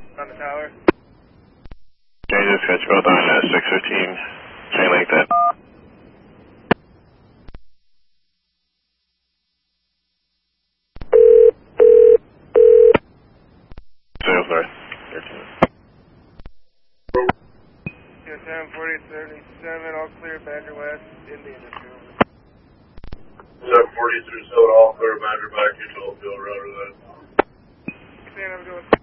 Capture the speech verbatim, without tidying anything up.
On the tower. Okay, just catch both on uh, six fifteen. Chain link that. Sales north. thirteen. Yeah, ten forty thirty-seven, all clear, Badger West, Indian Industry. seven forty through Soda, all clear, Badger back into Oakville Road. Stand up, go.